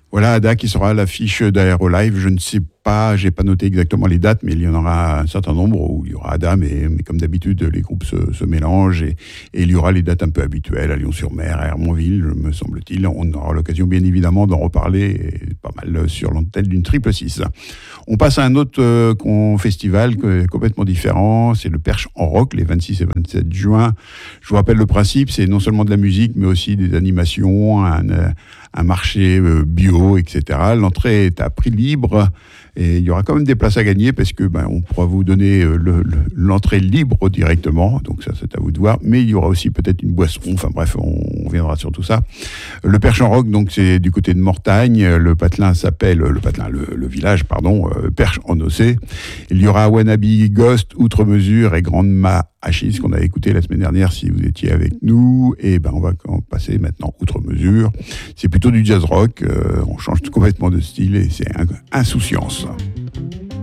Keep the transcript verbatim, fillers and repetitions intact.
Voilà, Ada qui sera à l'affiche d'Aérolive. Je ne sais pas, j'ai pas noté exactement les dates, mais il y en aura un certain nombre où il y aura Ada, mais, mais comme d'habitude, les groupes se, se mélangent et, et il y aura les dates un peu habituelles à Lyon-sur-Mer, à Hermonville, me semble-t-il. On aura l'occasion, bien évidemment, d'en reparler et pas mal sur l'antenne d'une triple six. On passe à un autre euh, festival complètement différent, c'est le Perche en Rock, les vingt-six et vingt-sept juin. Je vous rappelle le principe, c'est non seulement de la musique, mais aussi des animations, un, un marché bio, et cetera. L'entrée est à prix libre et il y aura quand même des places à gagner parce que ben, on pourra vous donner le, le, l'entrée libre directement, donc ça c'est à vous de voir, mais il y aura aussi peut-être une boisson, enfin bref, on, on viendra sur tout ça. Le Perche en Rock, donc c'est du côté de Mortagne, le patelin s'appelle, le patelin, le, le village, pardon, euh, Perche en Océ. Il y aura Wannabe Ghost, Outre Mesure et Grande Ma Achis, qu'on a écouté la semaine dernière si vous étiez avec nous, et ben on va passer maintenant Outre Mesure. C'est plutôt du jazz rock, euh, on change complètement de style et c'est Insouciance.